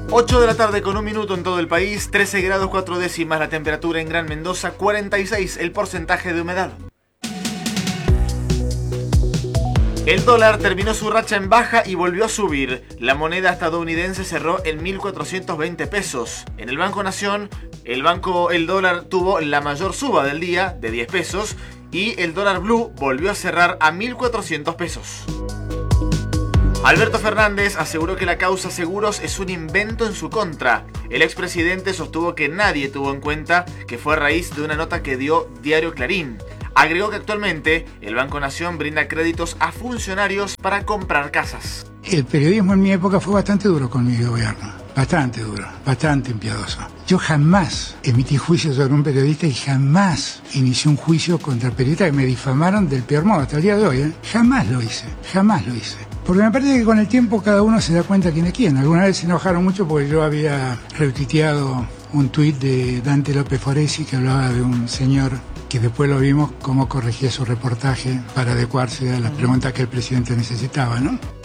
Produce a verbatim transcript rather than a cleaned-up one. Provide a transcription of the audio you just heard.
ocho de la tarde con un minuto en todo el país, trece grados cuatro décimas la temperatura en Gran Mendoza, cuarenta y seis el porcentaje de humedad. El dólar terminó su racha en baja y volvió a subir. La moneda estadounidense cerró en mil cuatrocientos veinte pesos. En el Banco Nación, el banco el dólar tuvo la mayor suba del día, de diez pesos, y el dólar blue volvió a cerrar a mil cuatrocientos pesos. Alberto Fernández aseguró que la causa seguros es un invento en su contra. El expresidente sostuvo que nadie tuvo en cuenta que fue a raíz de una nota que dio Diario Clarín. Agregó que actualmente el Banco Nación brinda créditos a funcionarios para comprar casas. El periodismo en mi época fue bastante duro con mi gobierno, bastante duro, bastante impiedoso. Yo jamás emití juicio sobre un periodista y jamás inicié un juicio contra periodistas que me difamaron del peor modo hasta el día de hoy. ¿eh? Jamás lo hice, jamás lo hice. Porque me parece que con el tiempo cada uno se da cuenta quién es quién. Alguna vez se enojaron mucho porque yo había retuiteado un tuit de Dante López Foresi que hablaba de un señor que después lo vimos cómo corregía su reportaje para adecuarse a las preguntas que el presidente necesitaba, ¿no?